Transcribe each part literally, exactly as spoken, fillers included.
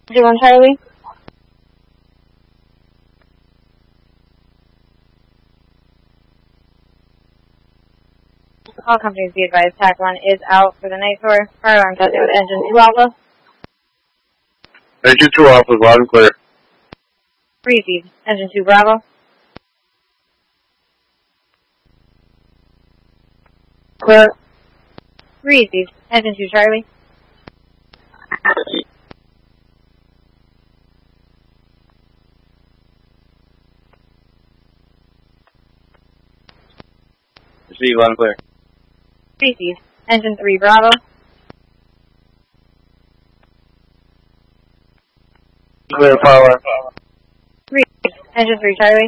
One Charlie. All companies be advised, Tac one is out for the night tour. Fire alarm testing with engine two Alpha. Engine two Alpha, loud and clear. Received. Engine two Bravo. Clear. Received. Engine two Charlie. Receive, loud and clear. Received. Engine three Bravo. Clear, fire alarm. Received. Engine three Charlie.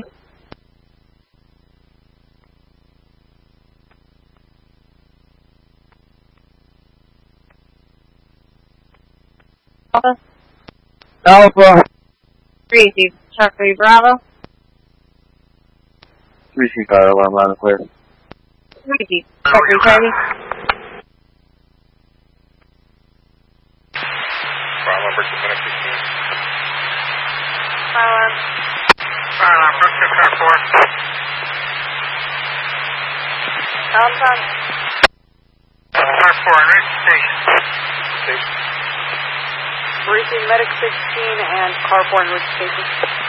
Alpha. Alpha. Received. Chuck three Bravo. Receive, fire alarm, loud and clear. Received. Chuck three Charlie. Fire alarm, break to Medic sixteen. Fire alarm. Fire alarm, break to car four. Alarm's on. Car four, and reach station. Station. Received Medic sixteen and car four in route station.